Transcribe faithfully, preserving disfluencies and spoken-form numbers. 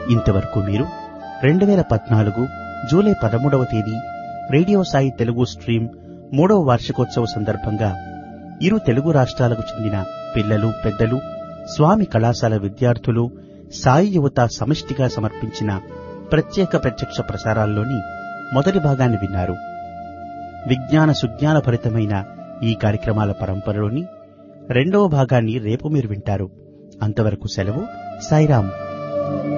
ఇంతవరకు మీరు రెండు వేల పద్నాలుగు జూలై పదమూడవ తేదీ రేడియో సాయి తెలుగు స్ట్రీమ్ మూడవ వార్షికోత్సవ సందర్భంగా ఇరు తెలుగు రాష్ట్రాలకు చెందిన పిల్లలు పెద్దలు స్వామి కళాశాల విద్యార్థులు సాయి యువత సమిష్టిగా సమర్పించిన ప్రత్యేక ప్రత్యక్ష ప్రసారాల్లోని మొదటి భాగాన్ని విన్నారు. విజ్ఞాన సుజ్ఞాన భరితమైన ఈ కార్యక్రమాల పరంపరలోని రెండవ భాగాన్ని రేపు మీరు వింటారు. అంతవరకు సెలవు. సాయిరాం.